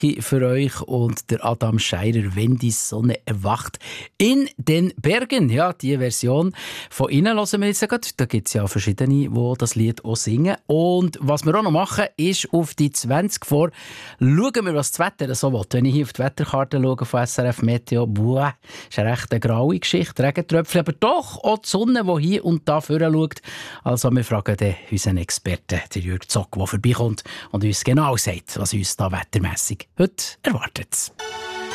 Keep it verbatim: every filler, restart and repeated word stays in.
für euch und der Adam Scheirer, «Wenn die Sonne erwacht» in den Bergen. Ja, die Version von Ihnen hören wir jetzt gerade. Da gibt es ja verschiedene, die das Lied auch singen. Und was wir auch noch machen, ist auf die zwanzig vor. Schauen wir, was das Wetter so will. Wenn ich hier auf die Wetterkarte schaue von S R F Meteo, boah, ist eine recht graue Geschichte, Regentröpfchen, aber doch auch die Sonne, die hier und da vorne schaut. Also wir fragen den unseren Experten, den Jürg Zock, der vorbeikommt und uns genau sagt, was uns da wettermässig heute erwartet.